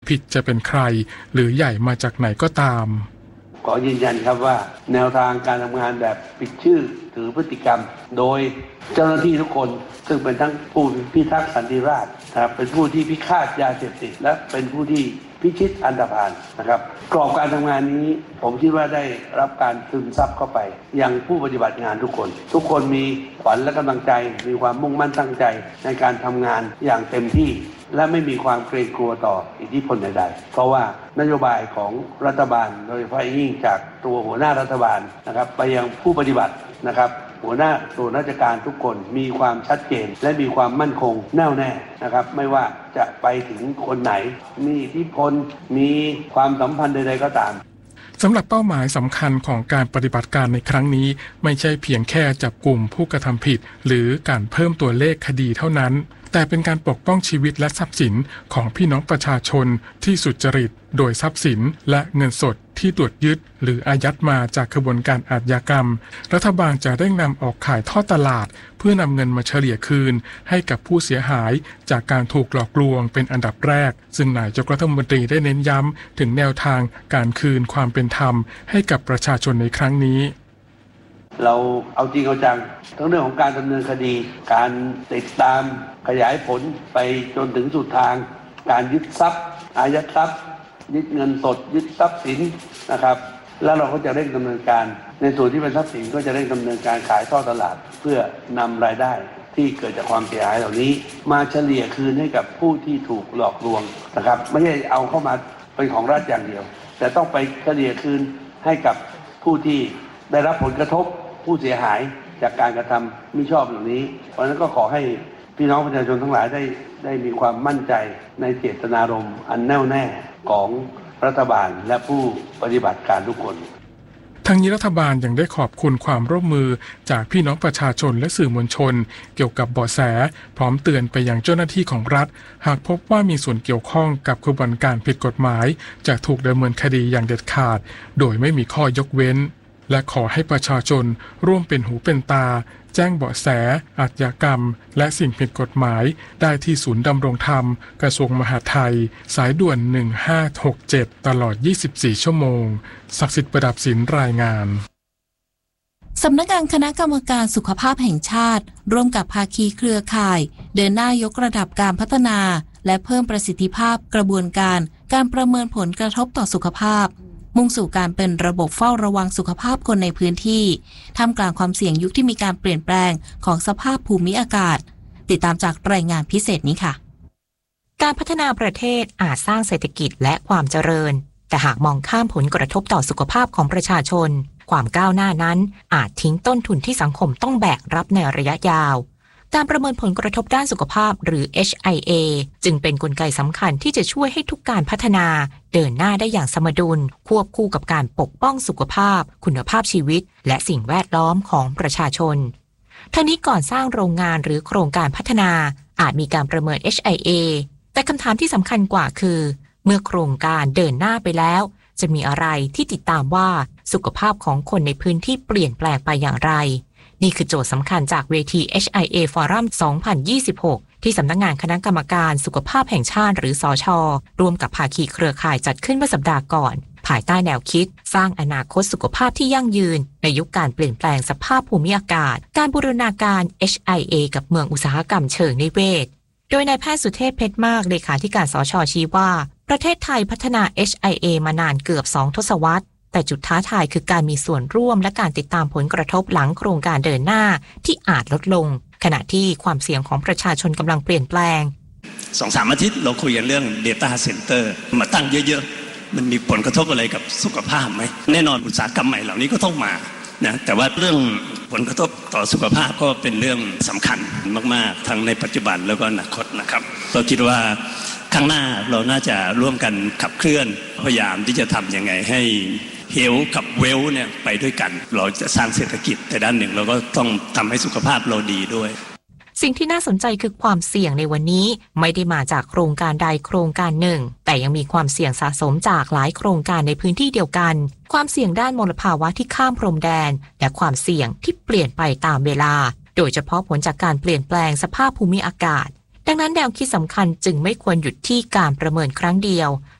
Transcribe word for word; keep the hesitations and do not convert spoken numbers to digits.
ผิดจะเป็นใครหรือใหญ่มาจากไหนก็ตามขอยืนยันครับว่าแนวทางการทำงานแบบปิดชื่อถือพฤติกรรมโดยเจ้าหน้าที่ทุกคนซึ่งเป็นทั้งผู้พิทักษ์สันติราษฎร์นะครับเป็นผู้ที่พิฆาตยาเสพติดและเป็นผู้ที่พิชิตอันธพาลนะครับกรอบการทำงานนี้ผมคิดว่าได้รับการซึมซับเข้าไปยังผู้ปฏิบัติงานทุกคนทุกคนมีขวัญและกำลังใจมีความมุ่งมั่นตั้งใจในการทำงานอย่างเต็มที่และไม่มีความเกรงกลัวต่ออิทธิพลใดๆเพราะว่านโยบายของรัฐบาลโดยเฉพาะยิ่งจากตัวหัวหน้ารัฐบาลนะครับไปยังผู้ปฏิบัตินะครับหัวหน้าส่วนราชการทุกคนมีความชัดเจนและมีความมั่นคงแน่วแน่นะครับไม่ว่าจะไปถึงคนไหนมีอิทธิพลมีความสัมพันธ์ใดๆก็ตามสำหรับเป้าหมายสำคัญของการปฏิบัติการในครั้งนี้ไม่ใช่เพียงแค่จับกลุ่มผู้กระทำผิดหรือการเพิ่มตัวเลขคดีเท่านั้นแต่เป็นการปกป้องชีวิตและทรัพย์สินของพี่น้องประชาชนที่สุจริตโดยทรัพย์สินและเงินสดที่ตรวจยึดหรืออายัดมาจากขบวนการอาชญากรรมรัฐบาลจะเร่งนำออกขายทอดตลาดเพื่อนำเงินมาเฉลี่ยคืนให้กับผู้เสียหายจากการถูกหลอกลวงเป็นอันดับแรกซึ่งนายกรัฐมนตรีได้เน้นย้ำถึงแนวทางการคืนความเป็นธรรมให้กับประชาชนในครั้งนี้เราเอาจริงเอาจังทั้งเรื่องของการดำเนินคดีการติดตามขยายผลไปจนถึงสุดทางการยึดทรัพย์อายัดทรัพย์ยึดเงินสดยึดทรัพย์สินนะครับแล้วเราก็จะเร่งดำเนินการในส่วนที่เป็นทรัพย์สินก็จะเร่งดำเนินการขายทอดตลาดเพื่อนำรายได้ที่เกิดจากความเสียหายเหล่านี้มาเฉลี่ยคืนให้กับผู้ที่ถูกหลอกลวงนะครับไม่ใช่เอาเข้ามาเป็นของรัฐอย่างเดียวแต่ต้องไปเฉลี่ยคืนให้กับผู้ที่ได้รับผลกระทบผู้เสียหายจากการกระทำมิชอบเหล่านี้เพราะฉะนั้นก็ขอให้พี่น้องประชาชนทั้งหลายได้ได้มีความมั่นใจในเจตนารมณ์อันแน่วแน่ของรัฐบาลและผู้ปฏิบัติการทุกคนทั้งนี้รัฐบาลยังได้ขอบคุณความร่วมมือจากพี่น้องประชาชนและสื่อมวลชนเกี่ยวกับเบาะแสพร้อมเตือนไปยังเจ้าหน้าที่ของรัฐหากพบว่ามีส่วนเกี่ยวข้องกับขบวนการผิดกฎหมายจะถูกดำเนินคดีอย่างเด็ดขาดโดยไม่มีข้อยกเว้นและขอให้ประชาชนร่วมเป็นหูเป็นตาแจ้งเบาะแสอาชญากรรมและสิ่งผิดกฎหมายได้ที่ศูนย์ดำรงธรรมกระทรวงมหาดไทยสายด่วนหนึ่งห้าหกเจ็ดตลอดยี่สิบสี่ชั่วโมงศักดิ์สิทธิ์ประดับศิลป์รายงานสำนักงานคณะกรรมการสุขภาพแห่งชาติร่วมกับภาคีเครือข่ายเดินหน้ายกระดับการพัฒนาและเพิ่มประสิทธิภาพกระบวนการการประเมินผลกระทบต่อสุขภาพมุ่งสู่การเป็นระบบเฝ้าระวังสุขภาพคนในพื้นที่ท่ามกลางความเสี่ยงยุคที่มีการเปลี่ยนแปลงของสภาพภูมิอากาศติดตามจากรายงานพิเศษนี้ค่ะการพัฒนาประเทศอาจสร้างเศรษฐกิจและความเจริญแต่หากมองข้ามผลกระทบต่อสุขภาพของประชาชนความก้าวหน้านั้นอาจทิ้งต้นทุนที่สังคมต้องแบกรับในระยะยาวการประเมินผลกระทบด้านสุขภาพหรือ เอช ไอ เอ จึงเป็นกลไกสำคัญที่จะช่วยให้ทุกการพัฒนาเดินหน้าได้อย่างสมดุลควบคู่กับการปกป้องสุขภาพคุณภาพชีวิตและสิ่งแวดล้อมของประชาชนทั้งนี้ก่อนสร้างโรงงานหรือโครงการพัฒนาอาจมีการประเมิน เอช ไอ เอ แต่คำถามที่สำคัญกว่าคือเมื่อโครงการเดินหน้าไปแล้วจะมีอะไรที่ติดตามว่าสุขภาพของคนในพื้นที่เปลี่ยนแปลงไปอย่างไรนี่คือโจทย์สำคัญจากเวที เอช ไอ เอ Forum สองพันยี่สิบหกที่สำนักงานคณะกรรมการสุขภาพแห่งชาติหรือสช.ร่วมกับภาคีเครือข่ายจัดขึ้นเมื่อสัปดาห์ก่อนภายใต้แนวคิดสร้างอนาคตสุขภาพที่ยั่งยืนในยุคการเปลี่ยนแปลงสภาพภูมิอากาศการบูรณาการ เอช ไอ เอ กับเมืองอุตสาหกรรมเชิงนิเวศโดยนายแพทย์สุเทพเพชรมากเลขาธิการสช.ชี้ว่าประเทศไทยพัฒนา เอช ไอ เอ มานานเกือบสองทศวรรษแต่จุดท้าทายคือการมีส่วนร่วมและการติดตามผลกระทบหลังโครงการเดินหน้าที่อาจลดลงขณะที่ความเสี่ยงของประชาชนกำลังเปลี่ยนแปลงสองสาม อาทิตย์เราคุยกันเรื่อง Data Center มาตั้งเยอะๆมันมีผลกระทบอะไรกับสุขภาพไหมแน่นอนอุตสาหกรรมใหม่เหล่านี้ก็ต้องมานะแต่ว่าเรื่องผลกระทบต่อสุขภาพก็เป็นเรื่องสำคัญมากๆทั้งในปัจจุบันแล้วก็อนาคตนะครับเราคิดว่าข้างหน้าเราน่าจะร่วมกันขับเคลื่อนพยายามที่จะทำยังไงให้เฮลกับเวลเนี่ยไปด้วยกันเราจะสร้างเศรษฐกิจแต่ด้านหนึ่งเราก็ต้องทำให้สุขภาพเราดีด้วยสิ่งที่น่าสนใจคือความเสี่ยงในวันนี้ไม่ได้มาจากโครงการใดโครงการหนึ่งแต่ยังมีความเสี่ยงสะสมจากหลายโครงการในพื้นที่เดียวกันความเสี่ยงด้านมลภาวะที่ข้ามพรมแดนและความเสี่ยงที่เปลี่ยนไปตามเวลาโดยเฉพาะผลจากการเปลี่ยนแปลงสภาพภูมิอากาศดังนั้นแนวคิดสำคัญจึงไม่ควรหยุดที่การประเมินครั้งเดียว